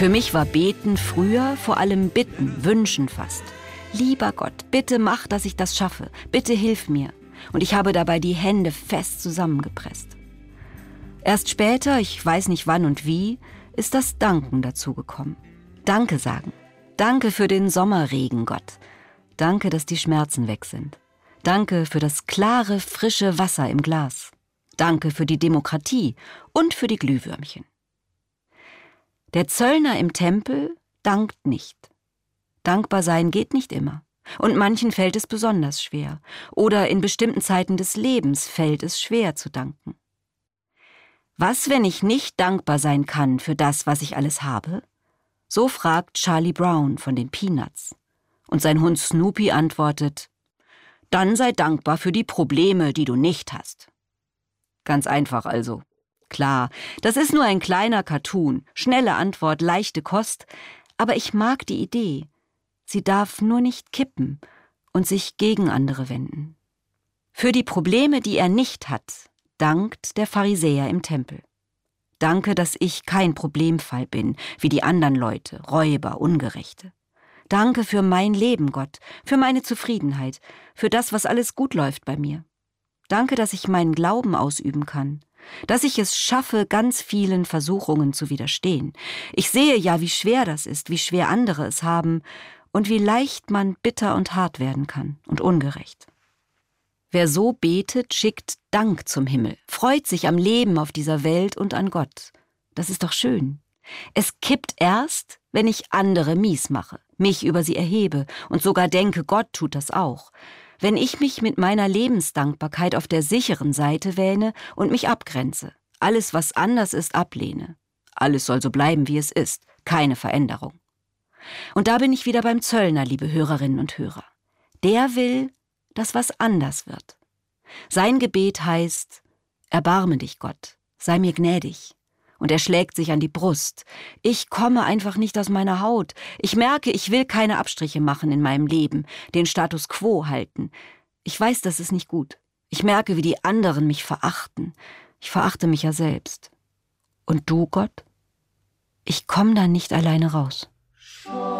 Für mich war Beten früher vor allem Bitten, Wünschen fast. Lieber Gott, bitte mach, dass ich das schaffe. Bitte hilf mir. Und ich habe dabei die Hände fest zusammengepresst. Erst später, ich weiß nicht wann und wie, ist das Danken dazugekommen. Danke sagen. Danke für den Sommerregen, Gott. Danke, dass die Schmerzen weg sind. Danke für das klare, frische Wasser im Glas. Danke für die Demokratie und für die Glühwürmchen. Der Zöllner im Tempel dankt nicht. Dankbar sein geht nicht immer. Und manchen fällt es besonders schwer. Oder in bestimmten Zeiten des Lebens fällt es schwer zu danken. Was, wenn ich nicht dankbar sein kann für das, was ich alles habe? So fragt Charlie Brown von den Peanuts. Und sein Hund Snoopy antwortet: Dann sei dankbar für die Probleme, die du nicht hast. Ganz einfach also. Klar, das ist nur ein kleiner Cartoon, schnelle Antwort, leichte Kost, aber ich mag die Idee. Sie darf nur nicht kippen und sich gegen andere wenden. Für die Probleme, die er nicht hat, dankt der Pharisäer im Tempel. Danke, dass ich kein Problemfall bin, wie die anderen Leute, Räuber, Ungerechte. Danke für mein Leben, Gott, für meine Zufriedenheit, für das, was alles gut läuft bei mir. Danke, dass ich meinen Glauben ausüben kann, dass ich es schaffe, ganz vielen Versuchungen zu widerstehen. Ich sehe ja, wie schwer das ist, wie schwer andere es haben und wie leicht man bitter und hart werden kann und ungerecht. Wer so betet, schickt Dank zum Himmel, freut sich am Leben auf dieser Welt und an Gott. Das ist doch schön. Es kippt erst, wenn ich andere mies mache, mich über sie erhebe und sogar denke, Gott tut das auch. Wenn ich mich mit meiner Lebensdankbarkeit auf der sicheren Seite wähne und mich abgrenze, alles, was anders ist, ablehne. Alles soll so bleiben, wie es ist, keine Veränderung. Und da bin ich wieder beim Zöllner, liebe Hörerinnen und Hörer. Der will, dass was anders wird. Sein Gebet heißt: Erbarme dich, Gott, sei mir gnädig. Und er schlägt sich an die Brust. Ich komme einfach nicht aus meiner Haut. Ich merke, ich will keine Abstriche machen in meinem Leben, den Status quo halten. Ich weiß, das ist nicht gut. Ich merke, wie die anderen mich verachten. Ich verachte mich ja selbst. Und du, Gott? Ich komme da nicht alleine raus.